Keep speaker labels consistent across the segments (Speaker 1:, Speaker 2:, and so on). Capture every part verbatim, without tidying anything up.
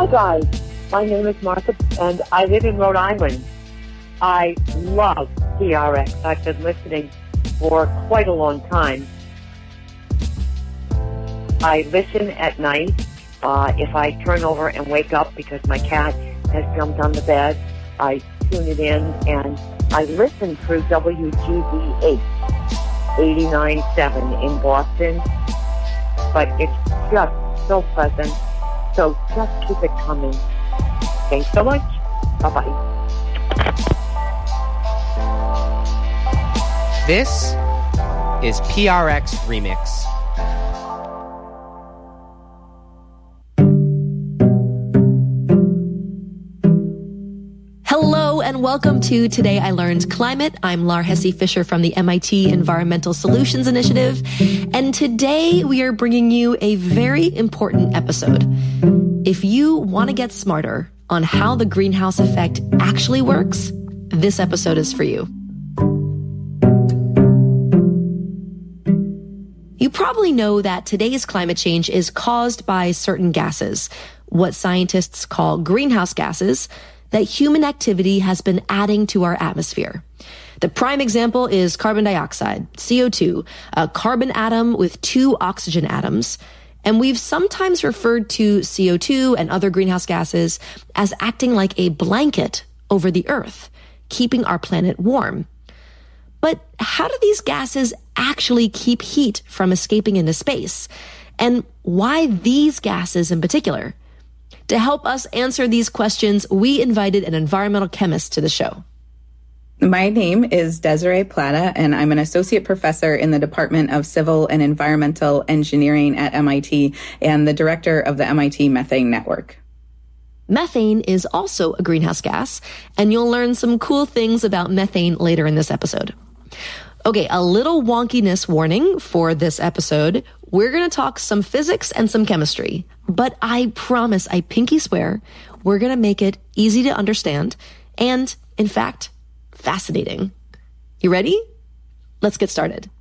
Speaker 1: guys, my name is Martha, and I live in Rhode Island. I love P R X. I've been listening for quite a long time. I listen at night uh, if I turn over and wake up because my cat has jumped on the bed. I tune it in, and I listen through W G B H eighty-nine point seven in Boston. But it's just so pleasant. So just keep it coming. Thanks so much. Bye-bye.
Speaker 2: This is P R X Remix.
Speaker 3: Hello and welcome to Today I Learned Climate. I'm Lar Hesse Fisher from the M I T Environmental Solutions Initiative. And today we are bringing you a very important episode. If you want to get smarter on how the greenhouse effect actually works, this episode is for you. You probably know that today's climate change is caused by certain gases, what scientists call greenhouse gases, that human activity has been adding to our atmosphere. The prime example is carbon dioxide, C O two, a carbon atom with two oxygen atoms. And we've sometimes referred to C O two and other greenhouse gases as acting like a blanket over the Earth, keeping our planet warm. But how do these gases actually keep heat from escaping into space? And why these gases in particular? To help us answer these questions, we invited an environmental chemist to the show.
Speaker 4: My name is Desiree Plata, and I'm an associate professor in the Department of Civil and Environmental Engineering at M I T and the director of the M I T Methane Network.
Speaker 3: Methane is also a greenhouse gas, and you'll learn some cool things about methane later in this episode. Okay, a little wonkiness warning for this episode. We're going to talk some physics and some chemistry, but I promise, I pinky swear, we're going to make it easy to understand and, in fact, fascinating. You ready? Let's get started.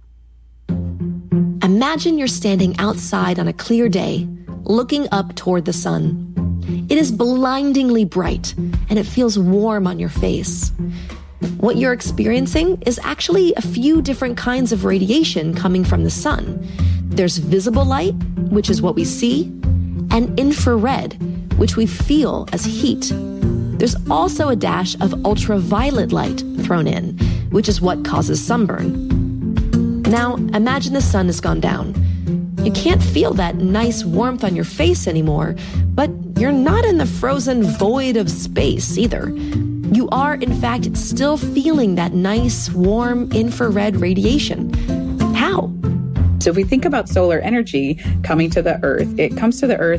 Speaker 3: Imagine you're standing outside on a clear day, looking up toward the sun. It is blindingly bright, and it feels warm on your face. What you're experiencing is actually a few different kinds of radiation coming from the sun. There's visible light, which is what we see, and infrared, which we feel as heat. There's also a dash of ultraviolet light thrown in, which is what causes sunburn. Now, imagine the sun has gone down. You can't feel that nice warmth on your face anymore, but you're not in the frozen void of space either. You are, in fact, still feeling that nice, warm infrared radiation. How?
Speaker 4: So if we think about solar energy coming to the Earth, it comes to the Earth